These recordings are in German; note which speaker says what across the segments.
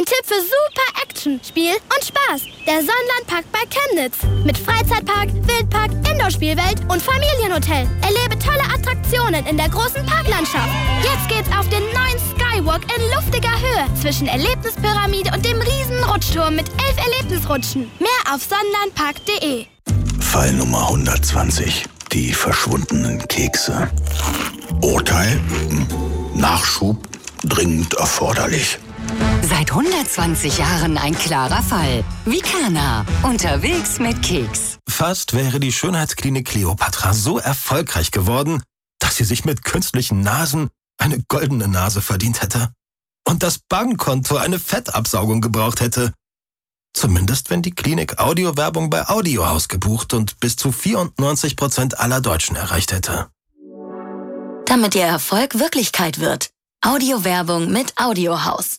Speaker 1: Ein Tipp für super Action, Spiel und Spaß. Der Sonnenlandpark bei Chemnitz. Mit Freizeitpark, Wildpark, Indoor-Spielwelt und Familienhotel. Erlebe tolle Attraktionen in der großen Parklandschaft. Jetzt geht's auf den neuen Skywalk in luftiger Höhe zwischen Erlebnispyramide und dem riesen Rutschturm mit 11 Erlebnisrutschen. Mehr auf sonnenlandpark.de.
Speaker 2: Fall Nummer 120. Die verschwundenen Kekse. Urteil? Nachschub dringend erforderlich.
Speaker 3: Seit 120 Jahren ein klarer Fall. Vikana, unterwegs mit Keks.
Speaker 4: Fast wäre die Schönheitsklinik Kleopatra so erfolgreich geworden, dass sie sich mit künstlichen Nasen eine goldene Nase verdient hätte. Und das Bankkonto eine Fettabsaugung gebraucht hätte. Zumindest wenn die Klinik Audiowerbung bei Audiohaus gebucht und bis zu 94% aller Deutschen erreicht hätte.
Speaker 3: Damit Ihr Erfolg Wirklichkeit wird. Audiowerbung mit Audiohaus.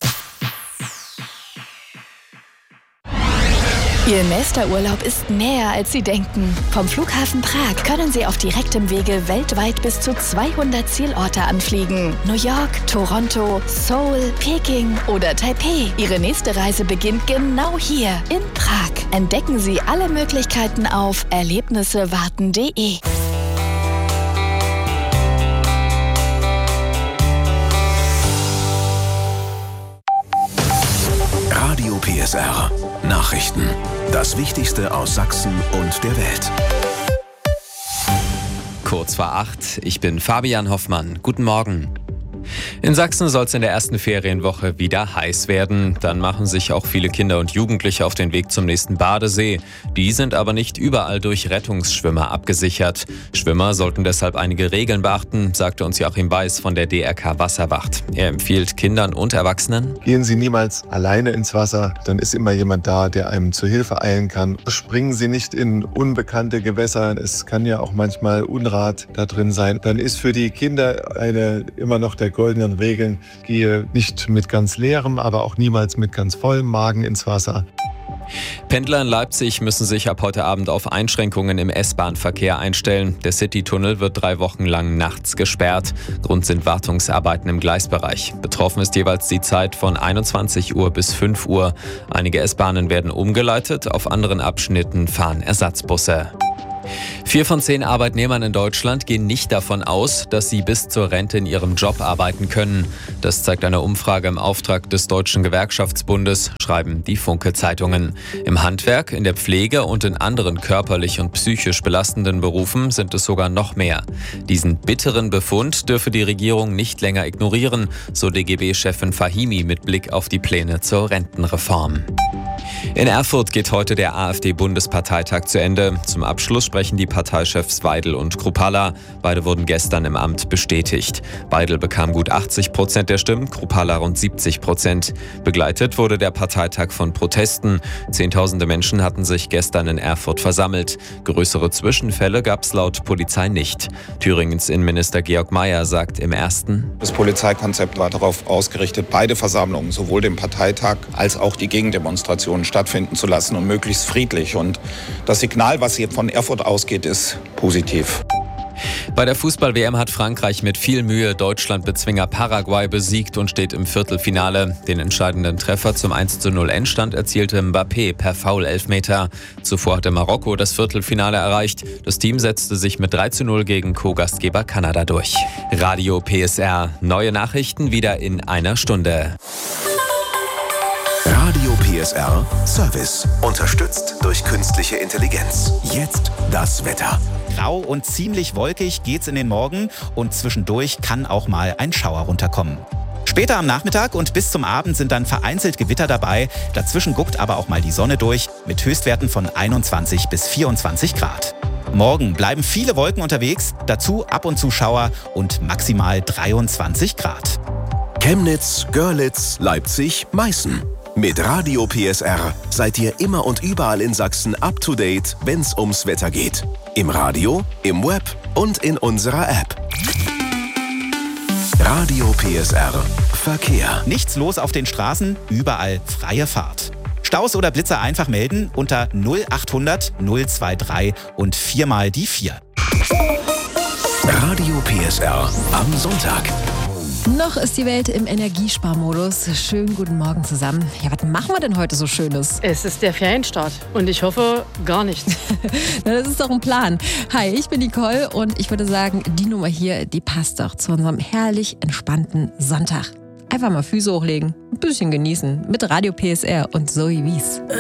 Speaker 5: Ihr nächster Urlaub ist näher, als Sie denken. Vom Flughafen Prag können Sie auf direktem Wege weltweit bis zu 200 Zielorte anfliegen. New York, Toronto, Seoul, Peking oder Taipei. Ihre nächste Reise beginnt genau hier in Prag. Entdecken Sie alle Möglichkeiten auf erlebnissewarten.de.
Speaker 2: Radio PSR. Nachrichten. Das Wichtigste aus Sachsen und der Welt.
Speaker 6: Kurz vor 8, ich bin Fabian Hoffmann. Guten Morgen. In Sachsen soll es in der ersten Ferienwoche wieder heiß werden. Dann machen sich auch viele Kinder und Jugendliche auf den Weg zum nächsten Badesee. Die sind aber nicht überall durch Rettungsschwimmer abgesichert. Schwimmer sollten deshalb einige Regeln beachten, sagte uns Joachim Weiß von der DRK Wasserwacht. Er empfiehlt Kindern und Erwachsenen:
Speaker 7: Gehen Sie niemals alleine ins Wasser, dann ist immer jemand da, der einem zu Hilfe eilen kann. Springen Sie nicht in unbekannte Gewässer, es kann ja auch manchmal Unrat da drin sein. Dann ist für die Kinder immer noch der goldenen Regeln: Gehe nicht mit ganz leerem, aber auch niemals mit ganz vollem Magen ins Wasser.
Speaker 6: Pendler in Leipzig müssen sich ab heute Abend auf Einschränkungen im S-Bahn-Verkehr einstellen. Der Citytunnel wird 3 Wochen lang nachts gesperrt. Grund sind Wartungsarbeiten im Gleisbereich. Betroffen ist jeweils die Zeit von 21 Uhr bis 5 Uhr. Einige S-Bahnen werden umgeleitet, auf anderen Abschnitten fahren Ersatzbusse. 4 von 10 Arbeitnehmern in Deutschland gehen nicht davon aus, dass sie bis zur Rente in ihrem Job arbeiten können. Das zeigt eine Umfrage im Auftrag des Deutschen Gewerkschaftsbundes, schreiben die Funke-Zeitungen. Im Handwerk, in der Pflege und in anderen körperlich und psychisch belastenden Berufen sind es sogar noch mehr. Diesen bitteren Befund dürfe die Regierung nicht länger ignorieren, so DGB-Chefin Fahimi mit Blick auf die Pläne zur Rentenreform. In Erfurt geht heute der AfD-Bundesparteitag zu Ende. Zum Abschluss sprechen die Parteichefs Weidel und Kruppalla. Beide wurden gestern im Amt bestätigt. Weidel bekam gut 80% der Stimmen, Kruppalla rund 70%. Begleitet wurde der Parteitag von Protesten. Zehntausende Menschen hatten sich gestern in Erfurt versammelt. Größere Zwischenfälle gab es laut Polizei nicht. Thüringens Innenminister Georg Mayer sagt im ersten:
Speaker 8: Das Polizeikonzept war darauf ausgerichtet, beide Versammlungen, sowohl den Parteitag als auch die Gegendemonstrationen stattfinden zu lassen und möglichst friedlich. Und das Signal, was hier von Erfurt ausgeht, ist positiv.
Speaker 6: Bei der Fußball-WM hat Frankreich mit viel Mühe Deutschland-Bezwinger Paraguay besiegt und steht im Viertelfinale. Den entscheidenden Treffer zum 1:0 Endstand erzielte Mbappé per Foul-Elfmeter. Zuvor hatte Marokko das Viertelfinale erreicht. Das Team setzte sich mit 3:0 gegen Co-Gastgeber Kanada durch. Radio PSR. Neue Nachrichten wieder in einer Stunde.
Speaker 2: Radio PSR Service. Unterstützt durch künstliche Intelligenz. Jetzt das Wetter.
Speaker 9: Grau und ziemlich wolkig geht's in den Morgen und zwischendurch kann auch mal ein Schauer runterkommen. Später am Nachmittag und bis zum Abend sind dann vereinzelt Gewitter dabei. Dazwischen guckt aber auch mal die Sonne durch mit Höchstwerten von 21 bis 24 Grad. Morgen bleiben viele Wolken unterwegs, dazu ab und zu Schauer und maximal 23 Grad.
Speaker 2: Chemnitz, Görlitz, Leipzig, Meißen. Mit Radio PSR seid ihr immer und überall in Sachsen up to date, wenn's ums Wetter geht. Im Radio, im Web und in unserer App. Radio PSR Verkehr.
Speaker 9: Nichts los auf den Straßen, überall freie Fahrt. Staus oder Blitzer einfach melden unter 0800 023 und 4 mal die 4.
Speaker 2: Radio PSR am Sonntag.
Speaker 10: Noch ist die Welt im Energiesparmodus. Schönen guten Morgen zusammen. Ja, was machen wir denn heute so Schönes?
Speaker 11: Es ist der Ferienstart und ich hoffe, gar nichts.
Speaker 10: Na, das ist doch ein Plan. Hi, ich bin Nicole und ich würde sagen, die Nummer hier, die passt doch zu unserem herrlich entspannten Sonntag. Einfach mal Füße hochlegen, ein bisschen genießen mit Radio PSR und Zoe Wies.